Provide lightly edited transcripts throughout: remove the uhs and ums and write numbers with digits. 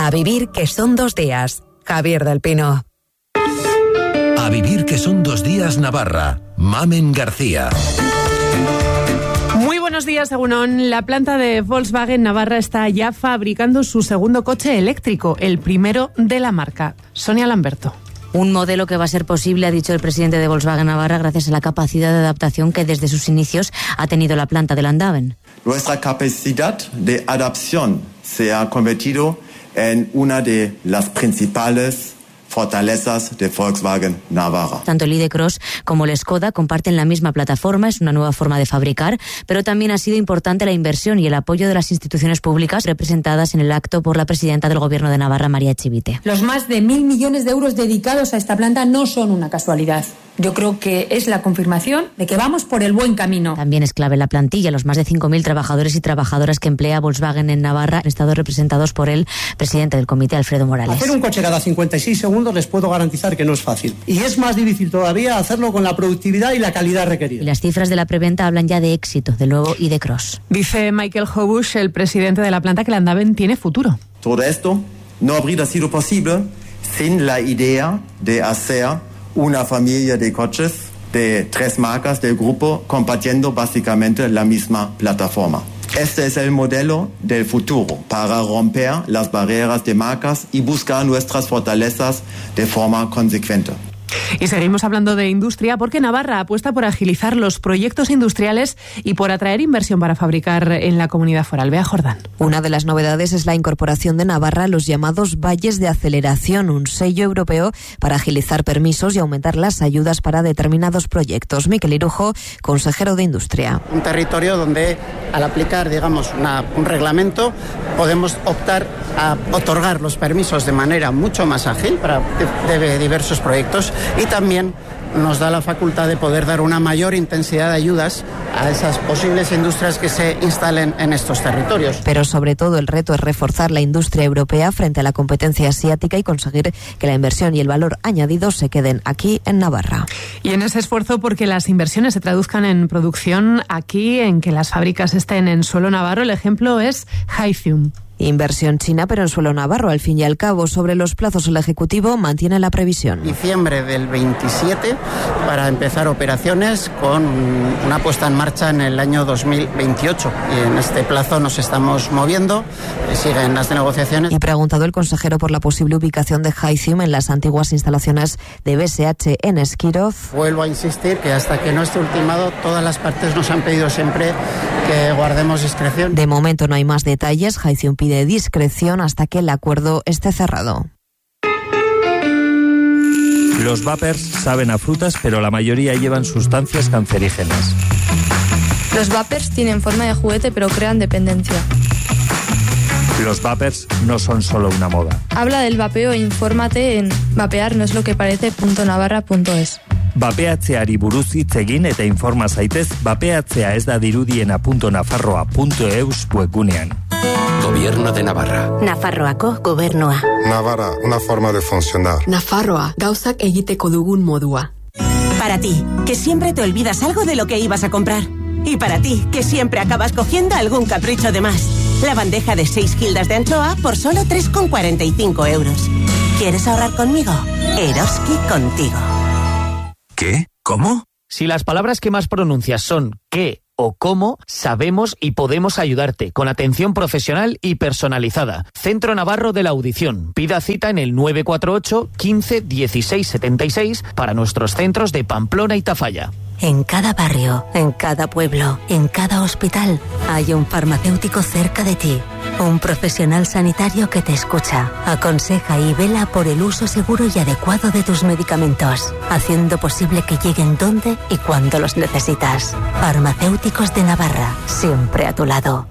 A vivir que son 2 días. Javier del Pino. A vivir que son 2 días Navarra. Mamen García. Muy buenos días, Egunon. La planta de Volkswagen Navarra está ya fabricando su segundo coche eléctrico, el primero de la marca. Sonia Lamberto. Un modelo que va a ser posible, ha dicho el presidente de Volkswagen Navarra, gracias a la capacidad de adaptación que desde sus inicios ha tenido la planta de Landaven. Nuestra capacidad de adaptación se ha convertido en una de las principales fortalezas de Volkswagen Navarra. Tanto el ID.Cross como el Skoda comparten la misma plataforma, es una nueva forma de fabricar, pero también ha sido importante la inversión y el apoyo de las instituciones públicas representadas en el acto por la presidenta del Gobierno de Navarra, María Chivite. Los más de 1.000 millones de euros dedicados a esta planta no son una casualidad. Yo creo que es la confirmación de que vamos por el buen camino. También es clave la plantilla. Los más de 5.000 trabajadores y trabajadoras que emplea Volkswagen en Navarra han estado representados por el presidente del comité, Alfredo Morales. Hacer un coche cada 56 segundos les puedo garantizar que no es fácil. Y es más difícil todavía hacerlo con la productividad y la calidad requerida. Y las cifras de la preventa hablan ya de éxito del nuevo ID.Cross. Dice Michael Hobush, el presidente de la planta, que Landaven tiene futuro. Todo esto no habría sido posible sin la idea de hacer una familia de coches de 3 marcas del grupo compartiendo básicamente la misma plataforma. Este es el modelo del futuro para romper las barreras de marcas y buscar nuestras fortalezas de forma consecuente. Y seguimos hablando de industria porque Navarra apuesta por agilizar los proyectos industriales y por atraer inversión para fabricar en la comunidad foral. Bea Jordán. Una de las novedades es la incorporación de Navarra a los llamados valles de aceleración, un sello europeo para agilizar permisos y aumentar las ayudas para determinados proyectos. Miquel Irujo, consejero de Industria. Un territorio donde al aplicar, digamos, un reglamento podemos optar a otorgar los permisos de manera mucho más ágil para diversos proyectos. Y también nos da la facultad de poder dar una mayor intensidad de ayudas a esas posibles industrias que se instalen en estos territorios. Pero sobre todo el reto es reforzar la industria europea frente a la competencia asiática y conseguir que la inversión y el valor añadido se queden aquí en Navarra. Y en ese esfuerzo porque las inversiones se traduzcan en producción aquí, en que las fábricas estén en suelo navarro, el ejemplo es Hythium. Inversión china, pero en suelo navarro. Al fin y al cabo, sobre los plazos, el Ejecutivo mantiene la previsión. Diciembre del 27 para empezar operaciones con una puesta en marcha en el año 2028. Y en este plazo nos estamos moviendo, siguen las negociaciones. Y preguntado el consejero por la posible ubicación de Hythium en las antiguas instalaciones de BSH en Esquirov. Vuelvo a insistir que hasta que no esté ultimado, todas las partes nos han pedido siempre que guardemos discreción. De momento no hay más detalles. Hythium pide discreción hasta que el acuerdo esté cerrado. Los vapers saben a frutas, pero la mayoría llevan sustancias cancerígenas. Los vapers tienen forma de juguete, pero crean dependencia. Los vapers no son solo una moda. Habla del vapeo e infórmate en vapearnoesloqueparece.navarra.es. Vapeatzeari buruz hitz egin eta informa zaitez vapeatzea ez da dirudiena.nafarroa.eus webgunean. Gobierno de Navarra. Nafarroako gobernua. Navarra, una forma de funcionar. Nafarroa, gauzak egiteko dugun modua. Para ti, que siempre te olvidas algo de lo que ibas a comprar. Y para ti, que siempre acabas cogiendo algún capricho de más. La bandeja de 6 gildas de anchoa por solo 3,45 euros. ¿Quieres ahorrar conmigo? Eroski contigo. ¿Qué? ¿Cómo? Si las palabras que más pronuncias son qué o cómo, sabemos y podemos ayudarte con atención profesional y personalizada. Centro Navarro de la Audición. Pida cita en el 948 15 16 76 para nuestros centros de Pamplona y Tafalla. En cada barrio, en cada pueblo, en cada hospital, hay un farmacéutico cerca de ti. Un profesional sanitario que te escucha, aconseja y vela por el uso seguro y adecuado de tus medicamentos, haciendo posible que lleguen donde y cuando los necesitas. Farmacéuticos de Navarra, siempre a tu lado.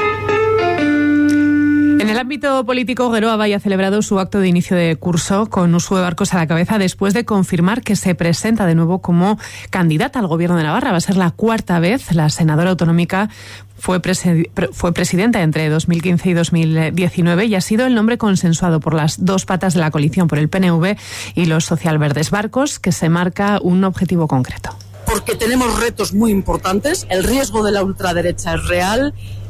En el ámbito polítigo, Geroa Bai ha celebrado su acto de inicio de curso con Uxue Barkos a la cabeza después de confirmar que se presenta de nuevo como candidata al Gobierno de Navarra. Va a ser la 4ª vez. La senadora autonómica fue presidenta entre 2015 y 2019 y ha sido el nombre consensuado por las dos patas de la coalición, por el PNV y los socialverdes. Barkos, que se marca un objetivo concreto. Porque tenemos retos muy importantes, el riesgo de la ultraderecha es real,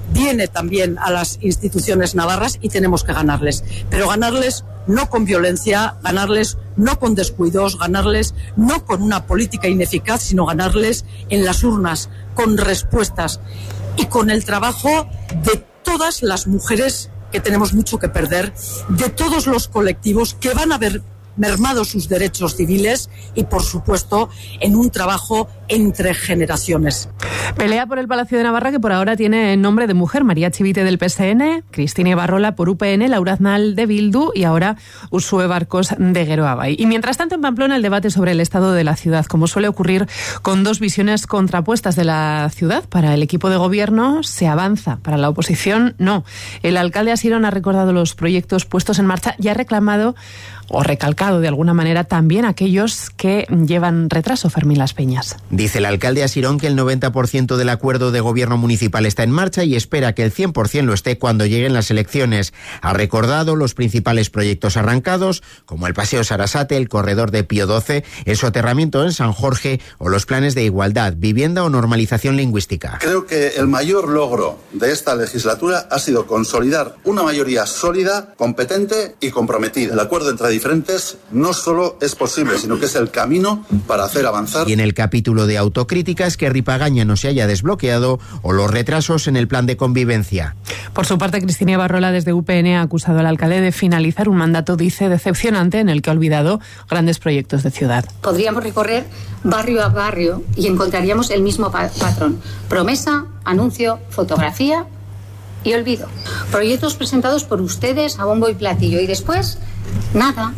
viene también a las instituciones navarras y tenemos que ganarles. Pero ganarles no con violencia, ganarles no con descuidos, ganarles no con una política ineficaz, sino ganarles en las urnas, con respuestas y con el trabajo de todas las mujeres que tenemos mucho que perder, de todos los colectivos que van a ver mermados sus derechos civiles y, por supuesto, en un trabajo entre generaciones. Pelea por el Palacio de Navarra, que por ahora tiene nombre de mujer: María Chivite del PSN, Cristina Ibarrola por UPN, Laura Aznal de Bildu y ahora Uxue Barkos de Geroa Bai. Y mientras tanto, en Pamplona, el debate sobre el estado de la ciudad, como suele ocurrir con dos visiones contrapuestas de la ciudad. Para el equipo de gobierno se avanza, para la oposición no. El alcalde Asirón ha recordado los proyectos puestos en marcha y ha reclamado o recalcado de alguna manera también aquellos que llevan retraso. Fermín Las Peñas. Dice el alcalde Asirón que el 90% del acuerdo de gobierno municipal está en marcha y espera que el 100% lo esté cuando lleguen las elecciones. Ha recordado los principales proyectos arrancados, como el Paseo Sarasate, el corredor de Pío XII, el soterramiento en San Jorge o los planes de igualdad, vivienda o normalización lingüística. Creo que el mayor logro de esta legislatura ha sido consolidar una mayoría sólida, competente y comprometida. El acuerdo entre diferentes no solo es posible, sino que es el camino para hacer avanzar. Y en el capítulo de autocríticas, que Ripagaña no se haya desbloqueado o los retrasos en el plan de convivencia. Por su parte, Cristina Ibarrola desde UPN ha acusado al alcalde de finalizar un mandato, dice, decepcionante, en el que ha olvidado grandes proyectos de ciudad. Podríamos recorrer barrio a barrio y encontraríamos el mismo patrón: promesa, anuncio, fotografía y olvido. Proyectos presentados por ustedes a bombo y platillo y después nada.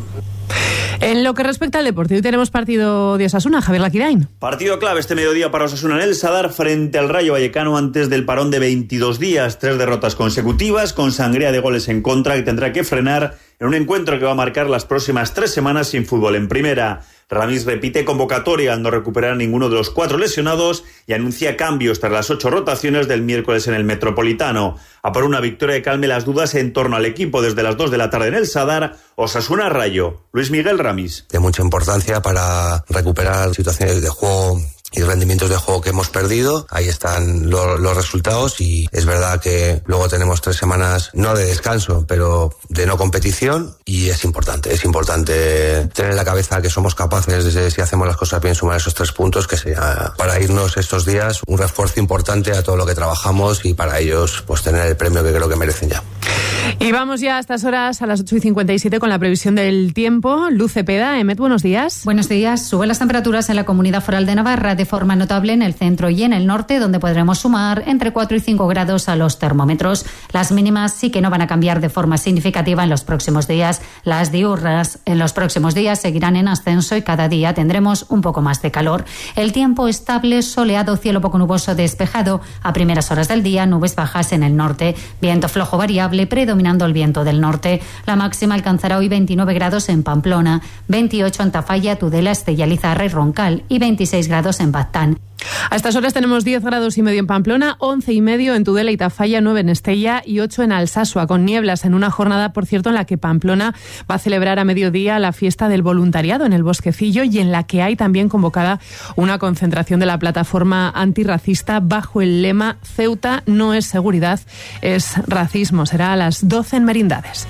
En lo que respecta al deporte, hoy tenemos partido de Osasuna. Javier Laquirain. Partido clave este mediodía para Osasuna en el Sadar frente al Rayo Vallecano antes del parón de 22 días. 3 derrotas consecutivas con sangría de goles en contra que tendrá que frenar en un encuentro que va a marcar las próximas 3 semanas sin fútbol en primera. Ramis repite convocatoria al no recuperar a ninguno de los 4 lesionados y anuncia cambios tras las 8 rotaciones del miércoles en el Metropolitano. A por una victoria que calme las dudas en torno al equipo desde las 2 de la tarde en el Sadar. Osasuna Rayo. Luis Miguel Ramis. De mucha importancia para recuperar situaciones de juego y rendimientos de juego que hemos perdido. Ahí están los resultados y es verdad que luego tenemos 3 semanas no de descanso, pero de no competición, y es importante tener en la cabeza que somos capaces de, si hacemos las cosas bien, sumar esos 3 puntos, que sea para irnos estos días un refuerzo importante a todo lo que trabajamos y para ellos pues tener el premio que creo que merecen ya. Y vamos ya a estas horas, a las 8:57, con la previsión del tiempo. Luz Cepeda. Emet, buenos días. Buenos días. Suben las temperaturas en la Comunidad Foral de Navarra de forma notable en el centro y en el norte, donde podremos sumar entre 4 y 5 grados a los termómetros. Las mínimas sí que no van a cambiar de forma significativa en los próximos días. Las diurnas en los próximos días seguirán en ascenso y cada día tendremos un poco más de calor. El tiempo estable, soleado, cielo poco nuboso despejado. A primeras horas del día, nubes bajas en el norte. Viento flojo variable, predominando el viento del norte. La máxima alcanzará hoy 29 grados en Pamplona, 28 en Tafalla, Tudela, Estella, Lizarra y Roncal y 26 grados en Baztán. A estas horas tenemos 10 grados y medio en Pamplona, 11 y medio en Tudela y Tafalla, 9 en Estella y 8 en Alsasua, con nieblas en una jornada, por cierto, en la que Pamplona va a celebrar a mediodía la fiesta del voluntariado en el Bosquecillo y en la que hay también convocada una concentración de la plataforma antirracista bajo el lema Ceuta no es seguridad, es racismo. Será a las 12 en Merindades.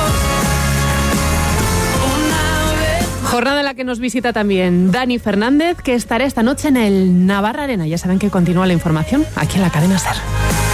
Jornada en la que nos visita también Dani Fernández, que estará esta noche en el Navarra Arena. Ya saben que continúa la información aquí en la cadena SER.